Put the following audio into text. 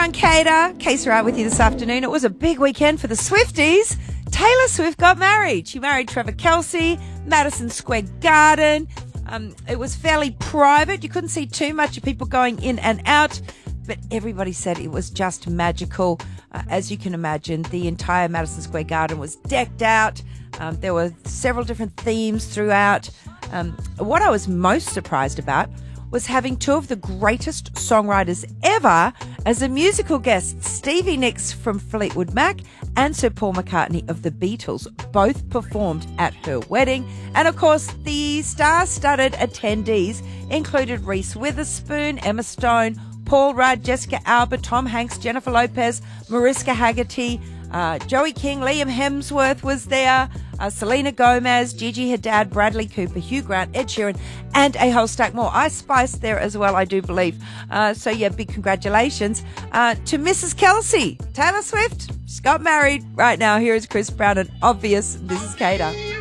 I'm Kater. Casey Wright with you this afternoon. It was a big weekend for the Swifties. Taylor Swift got married. She married Trevor Kelsey, Madison Square Garden. It was fairly private. You couldn't see too much of people going in and out, but everybody said it was just magical. As you can imagine, the entire Madison Square Garden was decked out. There were several different themes throughout. What I was most surprised about was having two of the greatest songwriters ever as a musical guest. Stevie Nicks from Fleetwood Mac and Sir Paul McCartney of the Beatles both performed at her wedding. And of course, the star-studded attendees included Reese Witherspoon, Emma Stone, Paul Rudd, Jessica Alba, Tom Hanks, Jennifer Lopez, Mariska Hargitay, Joey King, Liam Hemsworth was there, Selena Gomez, Gigi Hadid, Bradley Cooper, Hugh Grant, Ed Sheeran, and a whole stack more. Ice Spice there as well, I do believe. So yeah, big congratulations to Mrs. Kelsey. Taylor Swift, she got married. Right now, here is Chris Brown and Obvious. This is Kater.